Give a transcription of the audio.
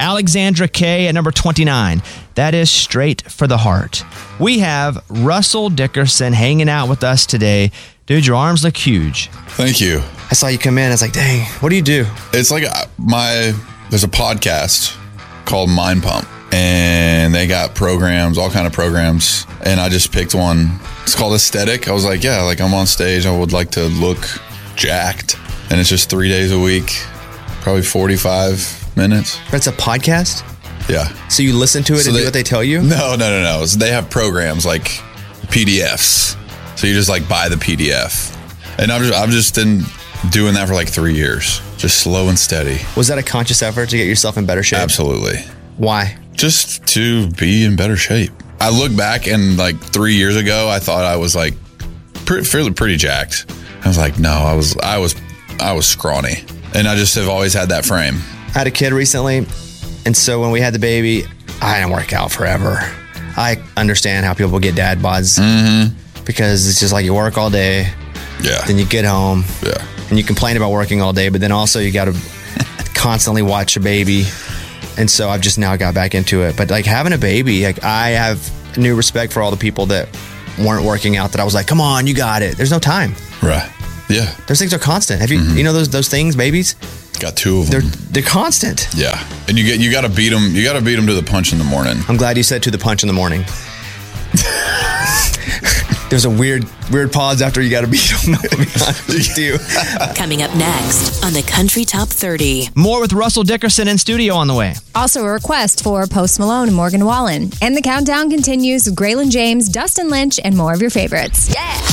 Alexandra Kay at number 29. That is Straight for the Heart. We have Russell Dickerson hanging out with us today. Dude, your arms look huge. Thank you. I saw you come in. I was like, dang, what do you do? It's like there's a podcast called Mind Pump, and they got programs, all kind of programs, and I just picked one. It's called Aesthetic. I was like, yeah, like I'm on stage. I would like to look jacked, and it's just 3 days a week, probably 45 minutes. That's a podcast? Yeah. So you listen to it and do what they tell you? No. So they have programs like PDFs. So you just like buy the PDF. And I've just been doing that for like 3 years, just slow and steady. Was that a conscious effort to get yourself in better shape? Absolutely. Why? Just to be in better shape. I look back and like 3 years ago, I thought I was like pretty jacked. I was like, no, I was scrawny, and I just have always had that frame. I had a kid recently, and so when we had the baby, I didn't work out forever. I understand how people get dad bods because it's just like you work all day, then you get home, and you complain about working all day, but then also you got to constantly watch a baby, and so I've just now got back into it. But like having a baby, like I have new respect for all the people that weren't working out. That I was like, come on, you got it. There's no time. Right. Yeah. Those things are constant. Have you, you know those things, babies? Got two of them. They're constant. Yeah. And you got to beat them. You got to beat them to the punch in the morning. I'm glad you said to the punch in the morning. There's a weird pause after you got to beat them. I'll be honest with you. Coming up next on the Country Top 30. More with Russell Dickerson in studio on the way. Also a request for Post Malone and Morgan Wallen. And the countdown continues with Graylin James, Dustin Lynch, and more of your favorites. Yeah.